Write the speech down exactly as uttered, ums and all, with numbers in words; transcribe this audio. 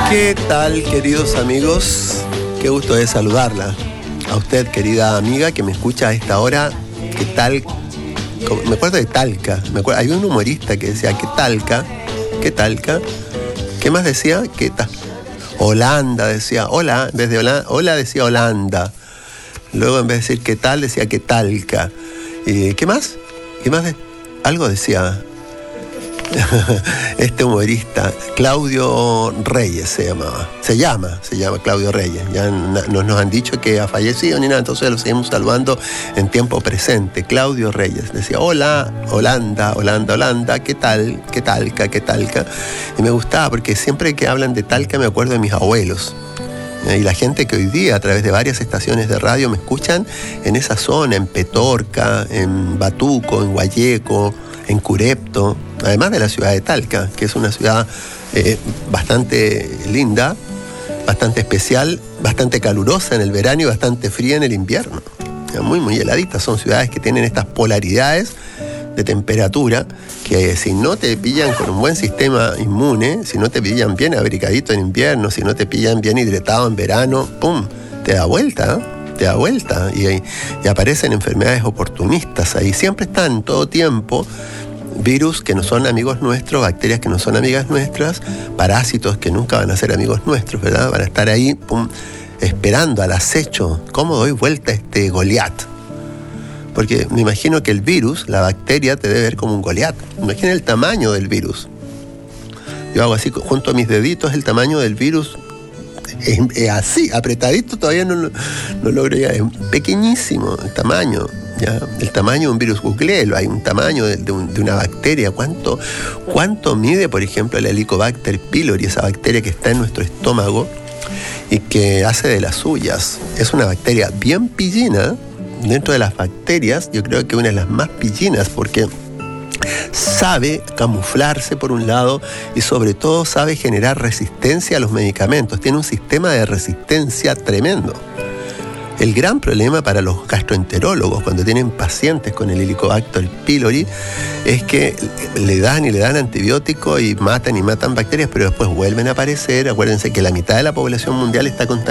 ¿Qué tal, queridos amigos? Qué gusto de saludarla. A usted, querida amiga, que me escucha a esta hora. ¿Qué tal? Me acuerdo de Talca. Me acuerdo, hay un humorista que decía, ¿qué Talca? ¿Qué Talca? ¿Qué más decía? ¿Qué ta? Holanda decía, hola, en vez de hola, hola decía Holanda. Luego en vez de decir qué tal, decía qué Talca. ¿Y qué más? ¿Qué más? De... Algo decía este humorista, Claudio Reyes se llamaba. Se llama, se llama Claudio Reyes. Ya no nos han dicho que ha fallecido ni nada, entonces lo seguimos saludando en tiempo presente. Claudio Reyes decía, hola, Holanda, Holanda, Holanda, ¿qué tal? ¿Qué Talca? ¿Qué Talca? Y me gustaba porque siempre que hablan de Talca me acuerdo de mis abuelos. Y la gente que hoy día a través de varias estaciones de radio me escuchan en esa zona, en Petorca, en Batuco, en Guayeco, en Curepto, además de la ciudad de Talca, que es una ciudad eh, bastante linda, bastante especial, bastante calurosa en el verano y bastante fría en el invierno. Muy, muy heladitas. Son ciudades que tienen estas polaridades de temperatura que si no te pillan con un buen sistema inmune, si no te pillan bien abrigadito en invierno, si no te pillan bien hidratado en verano, ¡pum!, te da vuelta, ¿eh? te da vuelta y, y aparecen enfermedades oportunistas ahí. Siempre están todo tiempo virus que no son amigos nuestros, bacterias que no son amigas nuestras, parásitos que nunca van a ser amigos nuestros, ¿verdad? Van a estar ahí, pum, esperando al acecho. ¿Cómo doy vuelta a este Goliat? Porque me imagino que el virus, la bacteria, te debe ver como un Goliat. Imagina el tamaño del virus. Yo hago así, junto a mis deditos, el tamaño del virus es, es así, apretadito, todavía no, no, no logro llegar. Es pequeñísimo el tamaño. ¿Ya? El tamaño de un virus, googleelo, hay un tamaño de, de, un, de una bacteria. ¿Cuánto, ¿Cuánto mide, por ejemplo, el Helicobacter pylori, esa bacteria que está en nuestro estómago y que hace de las suyas? Es una bacteria bien pillina. Dentro de las bacterias, yo creo que una de las más pillinas, porque sabe camuflarse por un lado y sobre todo sabe generar resistencia a los medicamentos. Tiene un sistema de resistencia tremendo. El gran problema para los gastroenterólogos cuando tienen pacientes con el Helicobacter pylori es que le dan y le dan antibióticos y matan y matan bacterias, pero después vuelven a aparecer. Acuérdense que la mitad de la población mundial está contaminada